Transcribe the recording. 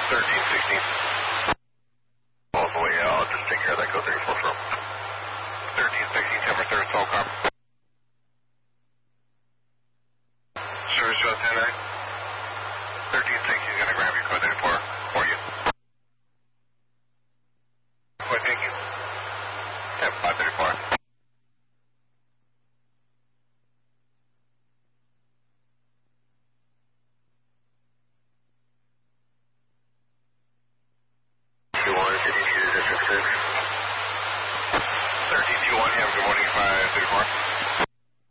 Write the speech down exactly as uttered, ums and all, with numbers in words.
thirteen sixteen. All the way out. I'll just take care of that code thirty-four from. thirteen sixteen, ten for third, Soul Car. Service Joe ten nine.